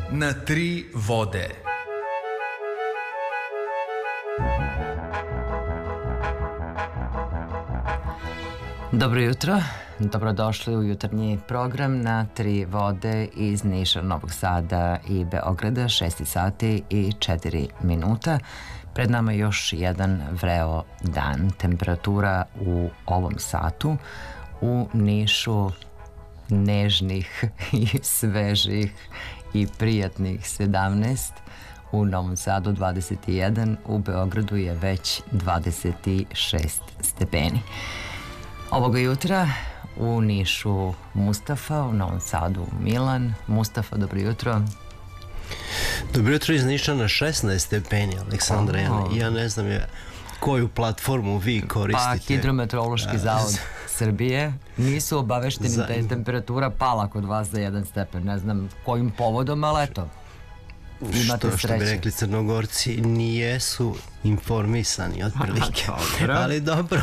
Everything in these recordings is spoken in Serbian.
na tri vode. Dobro jutro, dobrodošli u jutarnji program na tri vode iz Niša, Novog Sada i Beograda, 6 sati i 4 minuta. Pred nama je još jedan vreo dan. Temperatura u ovom satu u Nišu nežnih i svežih i prijatnih 17, u Novom Sadu 21, u Beogradu je već 26 stepeni. Ovoga jutra u Nišu Mustafa, u Novom Sadu Milan. Mustafa, dobro jutro. Dobro jutro iz Niša na 16 stepeni, Aleksandra. Ja ne znam koju platformu vi koristite. Pa Hidrometeorološki zavod Srbije. Nisu obavešteni da je temperatura pala kod vas za 1 stepen. Ne znam kojim povodom, ali eto. Što bi rekli Crnogorci, nijesu informisani otprilike. Ali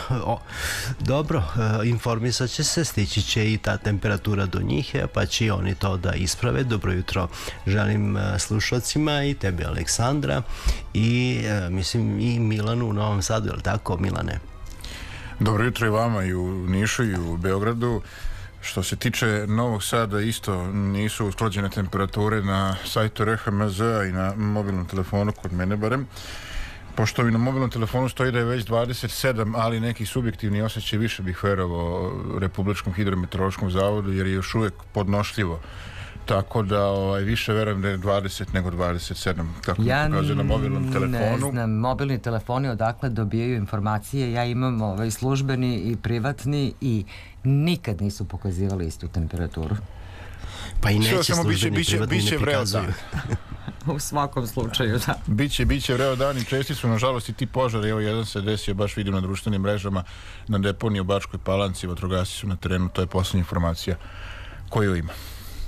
dobro, informisat će se, stići će i ta temperatura do njih, pa će oni to da isprave. Dobro jutro želim slušalcima i tebi, Aleksandra, i mislim i Milanu u Novom Sadu, je li tako, Milane? Dobro jutro i vama i u Nišu i u Beogradu. Što se tiče Novog Sada, isto nisu usklađene temperature na sajtu RHMZ-a i na mobilnom telefonu, kod mene barem. Pošto mi na mobilnom telefonu stoji da je već 27, ali neki subjektivni osjećaj više bih verovao Republičkom hidrometeorološkom zavodu, jer je još uvijek podnošljivo. Tako da više verujem da je 20 nego 27, kako ja pokazuje na mobilnom telefonu. Ne znam, mobilni telefoni odakle dobijaju informacije, ja imam službeni i privatni i nikad nisu pokazivali istu temperaturu. Pa i neće službeni i privatni ne prikazuju. U svakom slučaju, da. Biće vreo dan i česti su, nažalost, i ti požari. Evo, jedan se desio, baš vidim na društvenim mrežama, na deponiji u Bačkoj Palanci, vatrogasci su na terenu, to je poslednja informacija koju ima.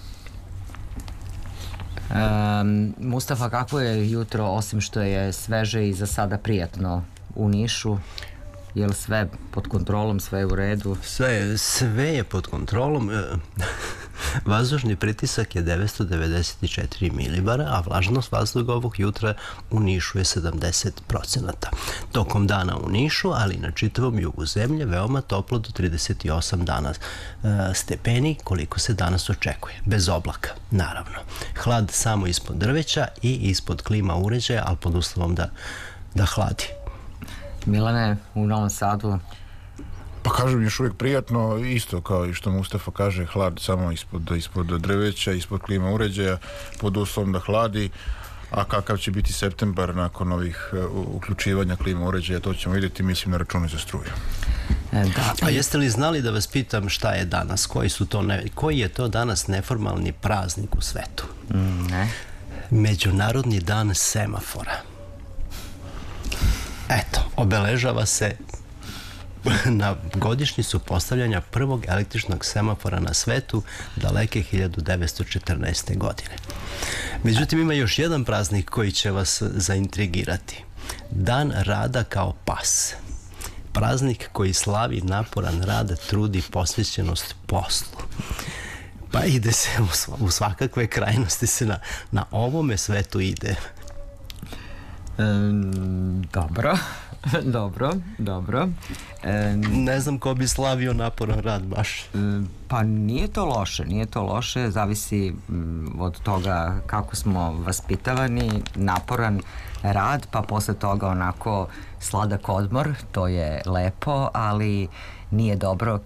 Mustafa, kako je jutro, osim što je sveže i za sada prijatno u Nišu? Je li sve pod kontrolom, sve je u redu? Sve je pod kontrolom. Vazdušni pritisak je 994 milibara, a vlažnost vazduha ovog jutra u Nišu je 70%. Tokom dana u Nišu, ali i na čitavom jugu zemlje, veoma toplo do 38 stepeni, koliko se danas očekuje. Bez oblaka, naravno. Hlad samo ispod drveća i ispod klima uređaja, ali pod uslovom da hladi. Milane, u Novom Sadu? Pa kažem, još uvijek prijatno, isto kao i što Mustafa kaže, hlad samo ispod drveća, ispod klima uređaja, pod uslovom da hladi, a kakav će biti septembar nakon ovih uključivanja klima uređaja, to ćemo vidjeti, mislim, na računu za struju. A jeste li znali, da vas pitam, šta je danas, koji je to danas neformalni praznik u svetu? Ne. Međunarodni dan semafora. Eto, obeležava se na godišnjicu postavljanja prvog električnog semafora na svetu daleke 1914. godine. Međutim, ima još jedan praznik koji će vas zaintrigirati. Dan rada kao pas. Praznik koji slavi naporan rad, trud i posvećenost poslu. Pa ide se u svakakve krajnosti, se na ovome svetu ide. Dobro. Ne znam ko bi slavio naporan rad baš. Pa nije to loše, zavisi od toga kako smo vaspitavani, naporan rad, pa posle toga onako sladak odmor, to je lepo, ali nije dobro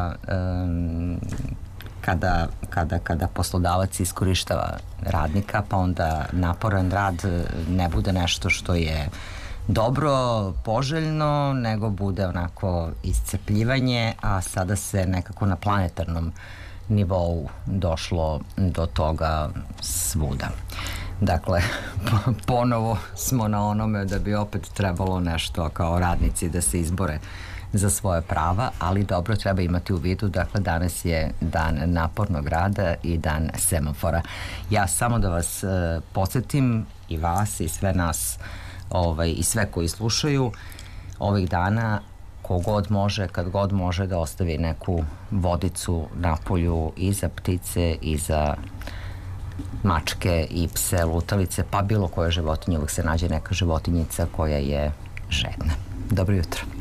kada poslodavac iskorištava radnika, pa onda naporan rad ne bude nešto što je dobro, poželjno, nego bude onako iscrpljivanje, a sada se nekako na planetarnom nivou došlo do toga svuda. Dakle, ponovo smo na onome da bi opet trebalo nešto kao radnici da se izbore za svoje prava, ali dobro, treba imati u vidu, dakle, danas je dan napornog rada i dan semafora. Ja samo da vas podsjetim, i vas i sve nas, i sve koji slušaju, ovih dana kogod može, kad god može, da ostavi neku vodicu na polju i za ptice i za mačke i pse, lutalice, pa bilo koje životinje, uvijek se nađe neka životinjica koja je žedna. Dobro jutro.